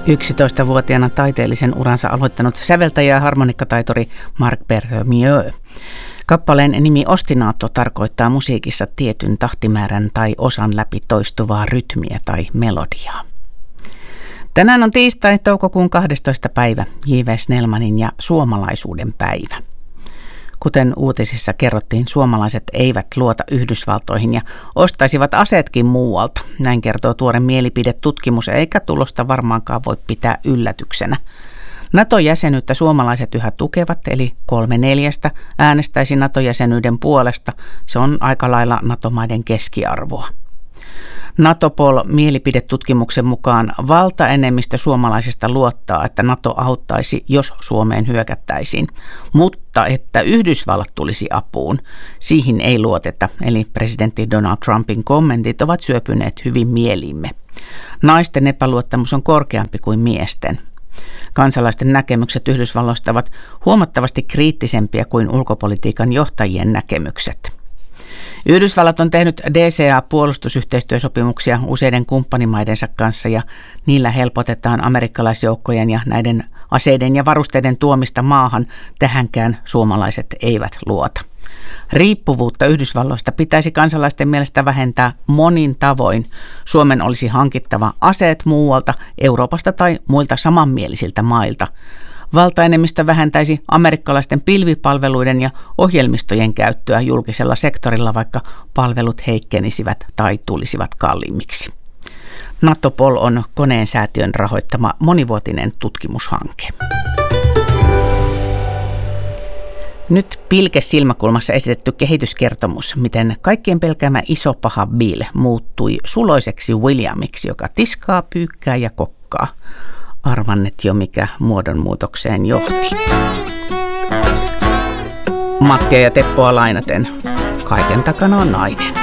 11-vuotiaana taiteellisen uransa aloittanut säveltäjä ja harmonikkataitori Marc Berthelieu. Kappaleen nimi Ostinato tarkoittaa musiikissa tietyn tahtimäärän tai osan läpi toistuvaa rytmiä tai melodiaa. Tänään on tiistai, toukokuun 12. päivä, J.V. Snellmanin ja suomalaisuuden päivä. Kuten uutisissa kerrottiin, suomalaiset eivät luota Yhdysvaltoihin ja ostaisivat aseetkin muualta. Näin kertoo tuore mielipidetutkimus, eikä tulosta varmaankaan voi pitää yllätyksenä. NATO-jäsenyyttä suomalaiset yhä tukevat, eli 3/4 äänestäisi NATO-jäsenyyden puolesta. Se on aika lailla NATO-maiden keskiarvoa. Natopol-mielipidetutkimuksen mukaan valtaenemmistö suomalaisista luottaa, että NATO auttaisi, jos Suomeen hyökättäisiin, mutta että Yhdysvallat tulisi apuun, siihen ei luoteta, eli presidentti Donald Trumpin kommentit ovat syöpyneet hyvin mieliimme. Naisten epäluottamus on korkeampi kuin miesten. Kansalaisten näkemykset Yhdysvalloista ovat huomattavasti kriittisempiä kuin ulkopolitiikan johtajien näkemykset. Yhdysvallat on tehnyt DCA-puolustusyhteistyösopimuksia useiden kumppanimaidensa kanssa ja niillä helpotetaan amerikkalaisjoukkojen ja näiden aseiden ja varusteiden tuomista maahan. Tähänkään suomalaiset eivät luota. Riippuvuutta Yhdysvalloista pitäisi kansalaisten mielestä vähentää monin tavoin. Suomen olisi hankittava aseet muualta, Euroopasta tai muilta samanmielisiltä mailta. Valtaenemmistö vähentäisi amerikkalaisten pilvipalveluiden ja ohjelmistojen käyttöä julkisella sektorilla, vaikka palvelut heikkenisivät tai tulisivat kalliimmiksi. Natopol on Koneen säätiön rahoittama monivuotinen tutkimushanke. Nyt pilke silmäkulmassa esitetty kehityskertomus, miten kaikkien pelkäämä iso paha Bill muuttui suloiseksi Williamiksi, joka tiskaa, pyykkää ja kokkaa. Arvannet jo, mikä muodonmuutokseen johti. Mattia ja Teppoa lainaten, kaiken takana on nainen.